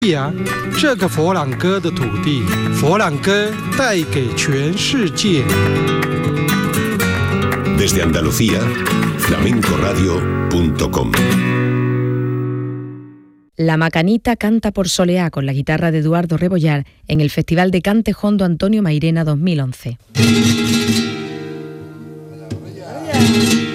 这个佛朗哥的土地，佛朗哥带给全世界。 Desde Andalucía, flamencoradio.com. La Macanita canta por Soleá con la guitarra de Eduardo Rebollar en el Festival de Cante Jondo Antonio Mairena 2011.